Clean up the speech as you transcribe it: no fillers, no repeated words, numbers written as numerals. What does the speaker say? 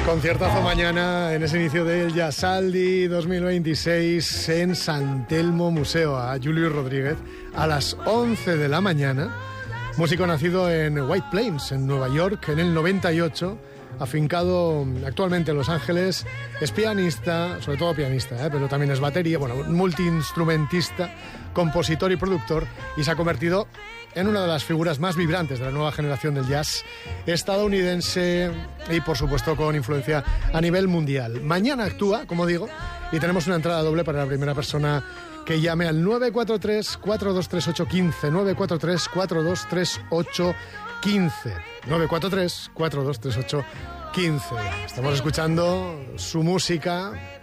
Conciertazo mañana en ese inicio del Yasaldi 2026 en San Telmo Museo, a Julius Rodríguez a las 11 de la mañana. Músico nacido en White Plains, en Nueva York, en el 98, afincado actualmente en Los Ángeles. Es pianista, sobre todo pianista, pero también es batería, multiinstrumentista, compositor y productor, y se ha convertido en una de las figuras más vibrantes de la nueva generación del jazz estadounidense y, por supuesto, con influencia a nivel mundial. Mañana actúa, como digo, y tenemos una entrada doble para la primera persona que llame al 943-4238-15, 943-4238-15, 943-4238-15. Estamos escuchando su música